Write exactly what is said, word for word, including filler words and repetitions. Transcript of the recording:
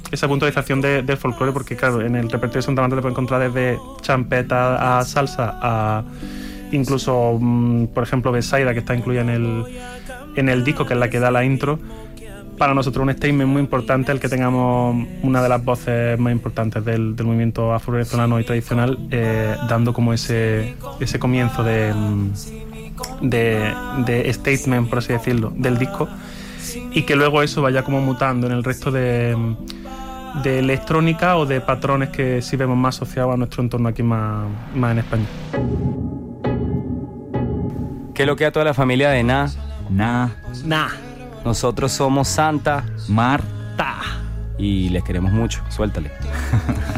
esa puntualización de, del folclore, porque claro, en el repertorio de Santa Marta te puedes encontrar desde champeta a salsa a incluso, por ejemplo, Besaida, que está incluida en el, en el disco, que es la que da la intro. Para nosotros un statement muy importante el que tengamos una de las voces más importantes del, del movimiento afro-venezolano y tradicional, eh, dando como ese, ese comienzo de, de, de statement, por así decirlo, del disco, y que luego eso vaya como mutando en el resto de, de electrónica o de patrones que sí vemos más asociados a nuestro entorno aquí más, más en España. ¿Qué es lo que a toda la familia de Na? Na. Nah. Nosotros somos Santa Marta. y les queremos mucho. Suéltale.